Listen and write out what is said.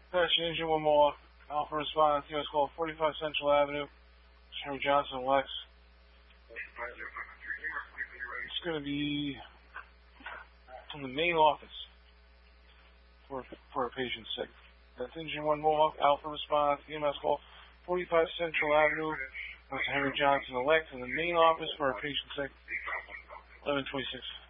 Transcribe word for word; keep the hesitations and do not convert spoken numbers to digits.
Passion engine, one more. Alpha response, U S call forty-five Central Avenue. Henry Johnson, Lex. It's going to be from the main office for for a patient sick. That's engine one more. Alpha response, E M S call forty-five Central Avenue. That's Henry Johnson, Lex, in the main office for a patient sick. eleven twenty-six.